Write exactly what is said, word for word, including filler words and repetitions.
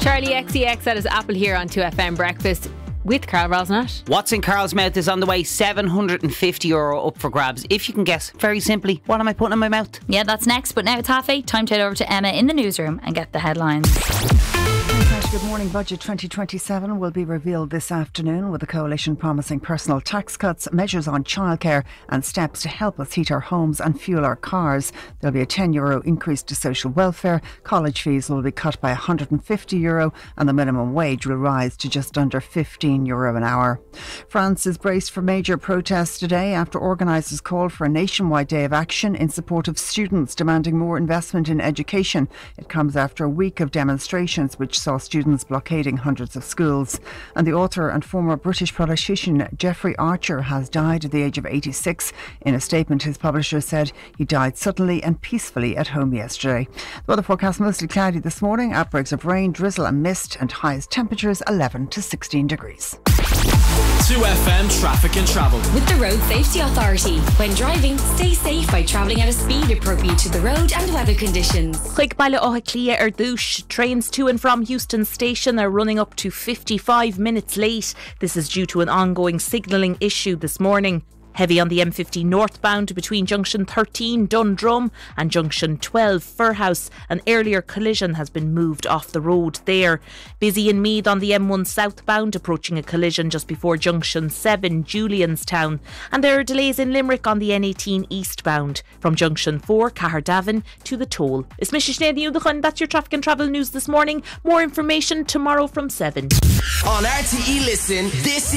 Charlie X C X, that is Apple here on two F M Breakfast with Carl Rosnett. What's in Carl's mouth is on the way. seven hundred fifty euro up for grabs. If you can guess, very simply, what am I putting in my mouth? Yeah, that's next. But now it's half eight. Time to head over to Emma in the newsroom and get the headlines. Good morning. Budget twenty twenty-seven will be revealed this afternoon, with the coalition promising personal tax cuts, measures on childcare and steps to help us heat our homes and fuel our cars. There'll be a ten euro increase to social welfare. College fees will be cut by one hundred fifty euro and the minimum wage will rise to just under fifteen euro an hour. France is braced for major protests today after organisers called for a nationwide day of action in support of students demanding more investment in education. It comes after a week of demonstrations which saw students blockading hundreds of schools. And the author and former British politician Jeffrey Archer has died at the age of eighty-six. In a statement, his publisher said he died suddenly and peacefully at home yesterday. The weather forecast mostly cloudy this morning, outbreaks of rain, drizzle and mist, and highest temperatures eleven to sixteen degrees. two F M traffic and travel. With the Road Safety Authority. When driving, stay safe by travelling at a speed appropriate to the road and weather conditions. Chuig baile ó Clia ar dúis. Trains to and from Euston Station are running up to fifty-five minutes late. This is due to an ongoing signalling issue this morning. Heavy on the M fifty northbound between junction thirteen Dundrum and junction twelve Furhouse. An earlier collision has been moved off the road there. Busy in Meath on the M one southbound, approaching a collision just before junction seven Julianstown. And there are delays in Limerick on the N eighteen eastbound from junction four Caherdavin to the toll. Is Mishish Nedin, that's your traffic and travel news this morning. More information tomorrow from seven. On R T E Listen, this is